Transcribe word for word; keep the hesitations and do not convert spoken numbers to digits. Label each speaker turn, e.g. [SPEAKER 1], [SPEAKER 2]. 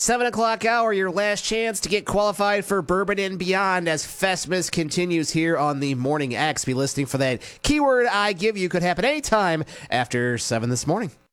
[SPEAKER 1] seven o'clock hour, your last chance to get qualified for Bourbon and Beyond as Festmas continues here on the Morning X. Be listening for that keyword I give you. Could happen anytime after seven this morning.